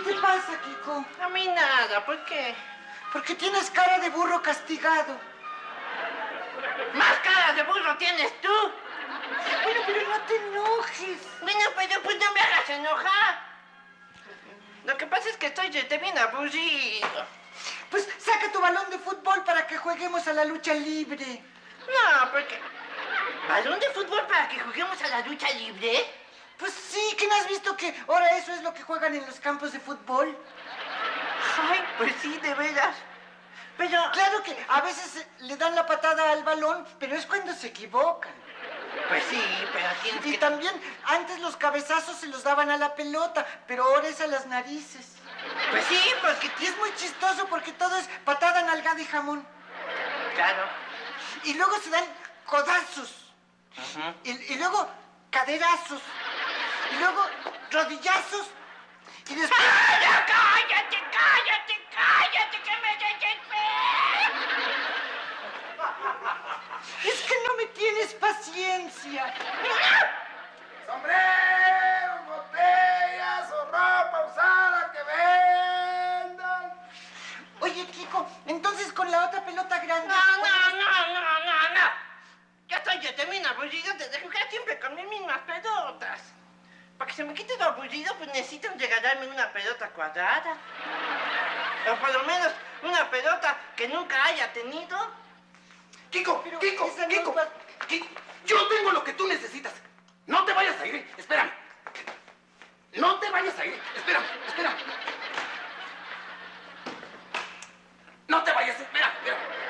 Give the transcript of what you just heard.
te pasa, Kiko? A mí nada, ¿por qué? Porque tienes cara de burro castigado. ¡Más cara de burro tienes tú! Bueno, pero no te enojes. Bueno, pero pues no me hagas enojar. Lo que pasa es que estoy bien aburrido. Pues saca tu balón de fútbol para que juguemos a la lucha libre. No, porque... ¿Balón de fútbol para que juguemos a la lucha libre? Pues sí, ¿que no has visto que ahora eso es lo que juegan en los campos de fútbol? Ay, pues sí, de veras. Pero... Claro que a veces le dan la patada al balón, pero es cuando se equivocan. Pues sí, pero tienes Y que... también antes los cabezazos se los daban a la pelota, pero ahora es a las narices. Pues sí, porque... Y es muy chistoso porque todo es patada, nalgada y jamón. Claro. Y luego se dan codazos. Ajá. Y luego caderazos. Y luego rodillazos. Y después... ¡Cállate, cállate, cállate, cállate, que me desespero! Es que no me tienes paciencia. ¡Sombreros, botellas o ropa usada que vendan! Oye, Kiko, entonces con la otra pelota grande... No. Ya estoy bien aburrido de jugar siempre con mis mismas pelotas. Para que se me quite lo aburrido, pues necesitan regalarme una pelota cuadrada. O por lo menos una pelota que nunca haya tenido. Kiko, Pero Kiko, esa no Kiko, va- Kiko, yo tengo lo que tú necesitas. No te vayas a ir, espérame. No te vayas a ir, espérame. No te vayas, espérame.